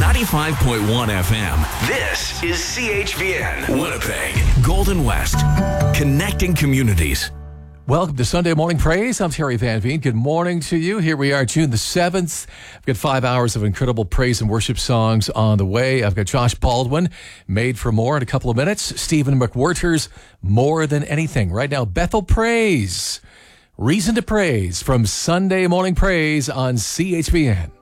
95.1 FM. This is CHVN, Winnipeg, Golden West, connecting communities. Welcome to Sunday Morning Praise. I'm Terry Van Veen. Good morning to you. Here we are, June the 7th. I've got 5 hours of incredible praise and worship songs on the way. I've got Josh Baldwin, Made for More, in a couple of minutes. Stephen McWhirter's More Than Anything. Right now, Bethel Praise. Reason to Praise from Sunday Morning Praise on CHVN.